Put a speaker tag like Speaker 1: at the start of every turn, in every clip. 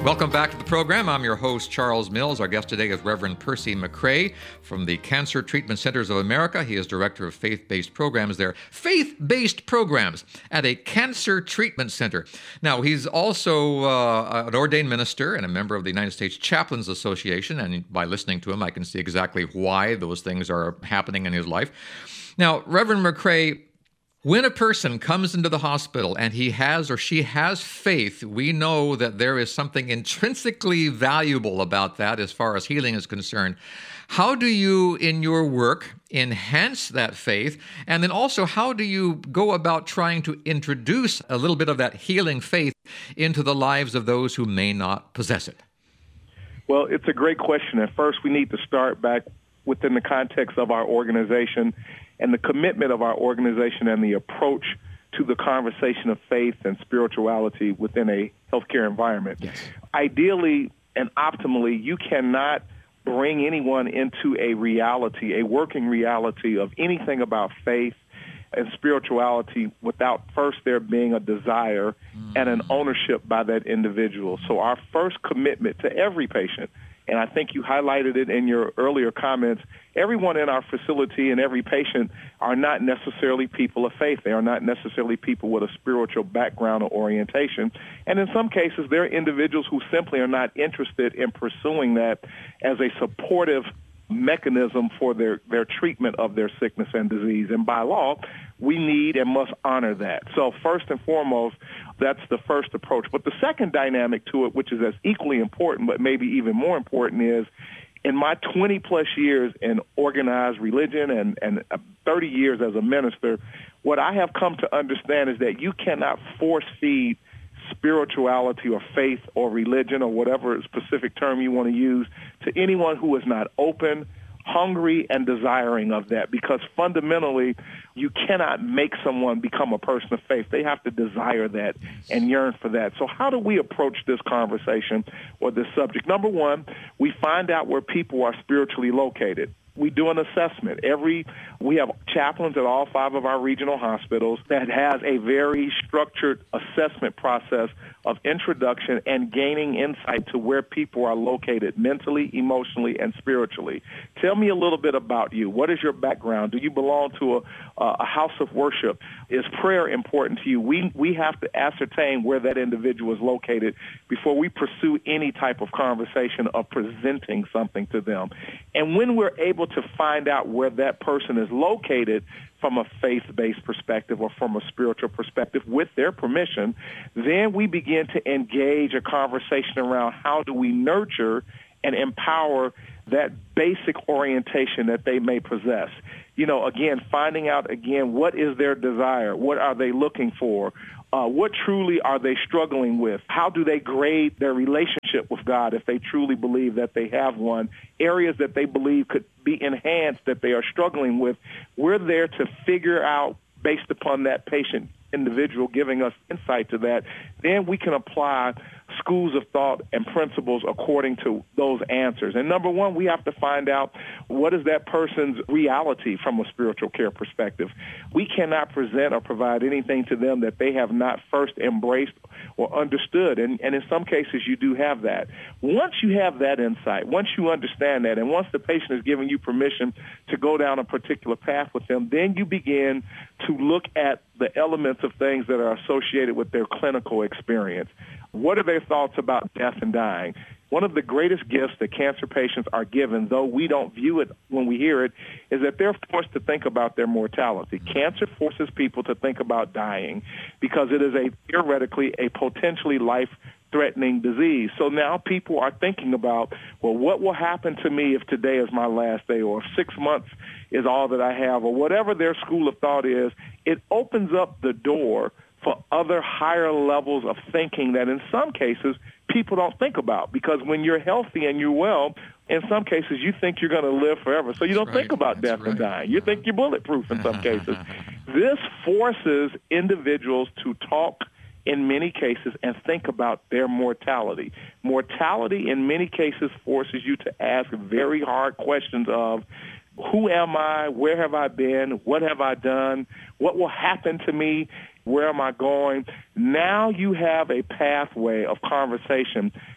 Speaker 1: Welcome back to the program. I'm your host, Charles Mills. Our guest today is Reverend Percy McCray from the Cancer Treatment Centers of America. He is Director of Faith-Based Programs there. Faith-based programs at a cancer treatment center. Now, he's also an ordained minister and a member of the United States Chaplains Association. And by listening to him, I can see exactly why those things are happening in his life. Now, Reverend McCray, when a person comes into the hospital and he has or she has faith, we know that there is something intrinsically valuable about that as far as healing is concerned. How do you, in your work, enhance that faith? And then also, how do you go about trying to introduce a little bit of that healing faith into the lives of those who may not possess it?
Speaker 2: Well, it's a great question. At first, we need to start back within the context of our organization and the commitment of our organization and the approach to the conversation of faith and spirituality within a healthcare environment.
Speaker 1: Yes.
Speaker 2: Ideally and optimally, you cannot bring anyone into a reality, a working reality of anything about faith and spirituality without first there being a desire and an ownership by that individual. So our first commitment to every patient, and I think you highlighted it in your earlier comments, everyone in our facility and every patient are not necessarily people of faith. They are not necessarily people with a spiritual background or orientation. And in some cases, they're individuals who simply are not interested in pursuing that as a supportive mechanism for their treatment of their sickness and disease. And by law, we need and must honor that. So first and foremost, that's the first approach. But the second dynamic to it, which is as equally important, but maybe even more important, is in my 20-plus years in organized religion and 30 years as a minister, what I have come to understand is that you cannot force-feed spirituality or faith or religion or whatever specific term you want to use to anyone who is not open, hungry, and desiring of that, because fundamentally you cannot make someone become a person of faith. They have to desire that and yearn for that. So how do we approach this conversation or this subject? Number one, we find out where people are spiritually located. We do an assessment. We have chaplains at all 5 of our regional hospitals that has a very structured assessment process of introduction and gaining insight to where people are located mentally, emotionally, and spiritually. Tell me a little bit about you. What is your background? Do you belong to a house of worship? Is prayer important to you? We have to ascertain where that individual is located before we pursue any type of conversation of presenting something to them. And when we're able to find out where that person is located from a faith-based perspective or from a spiritual perspective with their permission, then we begin to engage a conversation around how do we nurture and empower that basic orientation that they may possess. Again, finding out, what is their desire? What are they looking for? What truly are they struggling with? How do they grade their relationship with God if they truly believe that they have one? Areas that they believe could be enhanced that they are struggling with. We're there to figure out, based upon that patient individual giving us insight to that, then we can apply schools of thought and principles according to those answers. And number one, we have to find out what is that person's reality from a spiritual care perspective. We cannot present or provide anything to them that they have not first embraced or understood. And in some cases, you do have that. Once you have that insight, once you understand that, and once the patient is giving you permission to go down a particular path with them, then you begin to look at the elements of things that are associated with their clinical experience. What are their thoughts about death and dying? One of the greatest gifts that cancer patients are given, though we don't view it when we hear it, is that they're forced to think about their mortality. Cancer forces people to think about dying because it is theoretically a potentially life-threatening disease. So now people are thinking about, well, what will happen to me if today is my last day, or if 6 months is all that I have, or whatever their school of thought is. It opens up the door for other higher levels of thinking that in some cases people don't think about, because when you're healthy and you're well, in some cases you think you're going to live forever. So you don't think about death and dying. You think you're bulletproof in some cases. This forces individuals to talk in many cases and think about their mortality. Mortality in many cases forces you to ask very hard questions of, who am I? Where have I been? What have I done? What will happen to me? Where am I going? Now you have a pathway of conversation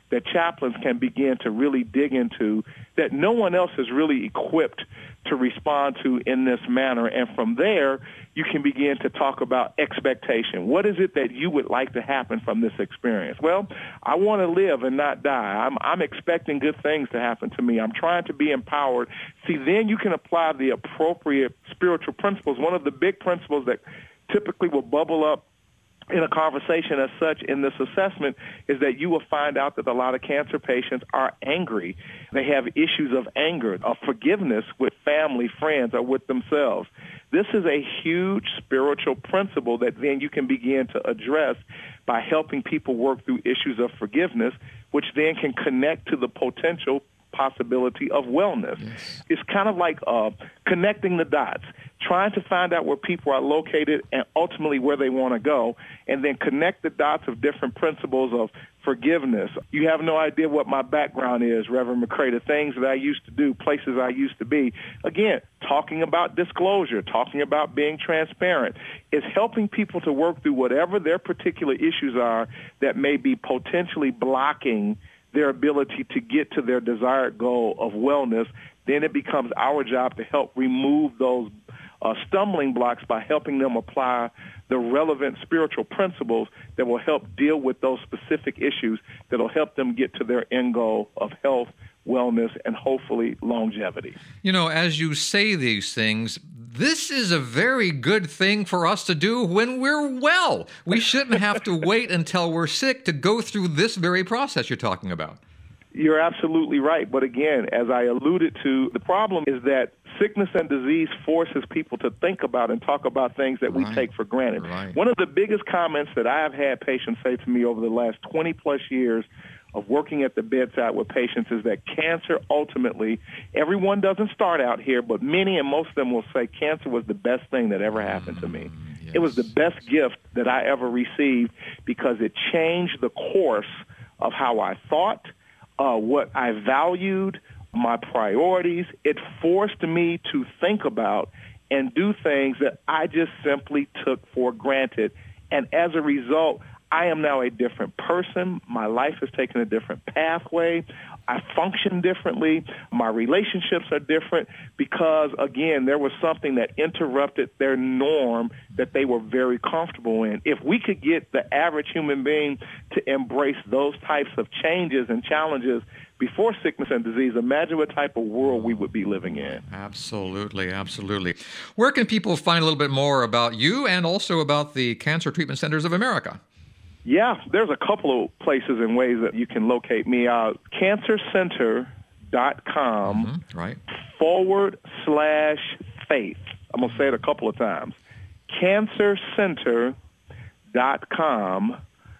Speaker 2: that chaplains can begin to really dig into that no one else is really equipped to respond to in this manner. And from there, you can begin to talk about expectation. What is it that you would like to happen from this experience? Well, I want to live and not die. I'm expecting good things to happen to me. I'm trying to be empowered. See, then you can apply the appropriate spiritual principles. One of the big principles that typically will bubble up in a conversation as such in this assessment is that you will find out that a lot of cancer patients are angry. They have issues of anger, of forgiveness with family, friends, or with themselves. This is a huge spiritual principle that then you can begin to address by helping people work through issues of forgiveness, which then can connect to the potential possibility of wellness. Yes. It's kind of like connecting the dots, trying to find out where people are located and ultimately where they want to go, and then connect the dots of different principles of forgiveness. You have no idea what my background is, Reverend McCray, the things that I used to do, places I used to be. Again, talking about disclosure, talking about being transparent, is helping people to work through whatever their particular issues are that may be potentially blocking their ability to get to their desired goal of wellness. Then it becomes our job to help remove those stumbling blocks by helping them apply the relevant spiritual principles that will help deal with those specific issues that will help them get to their end goal of health, wellness, and hopefully longevity.
Speaker 1: You know, as you say these things, this is a very good thing for us to do when we're well. We shouldn't have to wait until we're sick to go through this very process you're talking about.
Speaker 2: You're absolutely right. But again, as I alluded to, the problem is that sickness and disease forces people to think about and talk about things that we take for granted.
Speaker 1: Right.
Speaker 2: One of the biggest comments that I have had patients say to me over the last 20-plus years of working at the bedside with patients is that cancer ultimately, everyone doesn't start out here, but many and most of them will say cancer was the best thing that ever happened to me. Yes. It was the best gift that I ever received because it changed the course of how I thought, what I valued, my priorities. It forced me to think about and do things that I just simply took for granted. And as a result, I am now a different person. My life has taken a different pathway. I function differently. My relationships are different because, again, there was something that interrupted their norm that they were very comfortable in. If we could get the average human being to embrace those types of changes and challenges before sickness and disease, imagine what type of world we would be living in.
Speaker 1: Absolutely, absolutely. Where can people find a little bit more about you and also about the Cancer Treatment Centers of America?
Speaker 2: Yeah, there's a couple of places and ways that you can locate me. cancercenter.com /faith. I'm going to say it a couple of times. cancercenter.com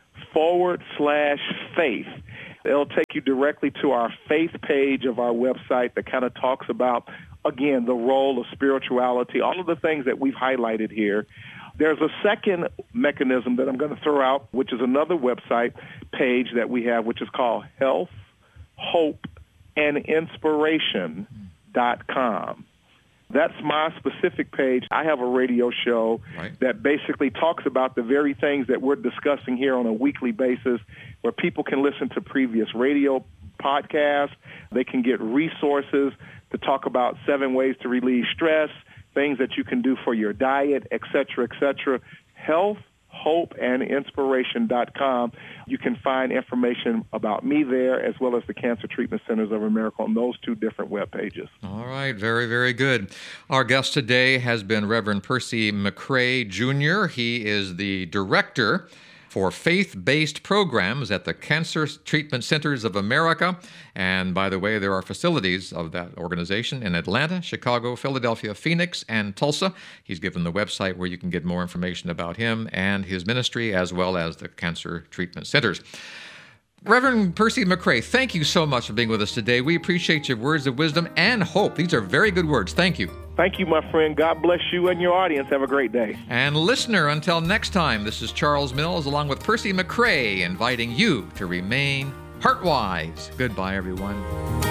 Speaker 2: /faith. It'll take you directly to our faith page of our website that kind of talks about, again, the role of spirituality, all of the things that we've highlighted here. There's a second mechanism that I'm going to throw out, which is another website page that we have, which is called Health, Hope, and Inspiration.com. That's my specific page. I have a radio show that basically talks about the very things that we're discussing here on a weekly basis, where people can listen to previous radio podcasts. They can get resources to talk about 7 ways to relieve stress, things that you can do for your diet, et cetera, et cetera. Health, Hope, and Inspiration.com. You can find information about me there as well as the Cancer Treatment Centers of America on those 2 different web pages.
Speaker 1: All right. Very, very good. Our guest today has been Reverend Percy McCray, Jr. He is the director for faith-based programs at the Cancer Treatment Centers of America. And by the way, there are facilities of that organization in Atlanta, Chicago, Philadelphia, Phoenix, and Tulsa. He's given the website where you can get more information about him and his ministry, as well as the Cancer Treatment Centers. Reverend Percy McCray, thank you so much for being with us today. We appreciate your words of wisdom and hope. These are very good words. Thank you.
Speaker 2: Thank you, my friend. God bless you and your audience. Have a great day.
Speaker 1: And listener, until next time, this is Charles Mills along with Percy McCray inviting you to remain heart-wise. Goodbye, everyone.